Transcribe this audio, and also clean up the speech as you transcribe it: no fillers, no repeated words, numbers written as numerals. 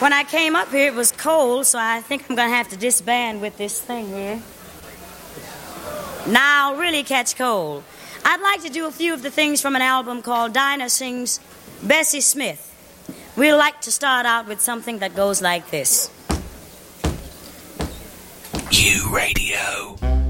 When I came up here, it was cold, so I think I'm going to have to disband with this thing here. Now I'll really catch cold. I'd like to do a few of the things from an album called Dinah Sings Bessie Smith. We'd like to start out with something that goes like this. U Radio.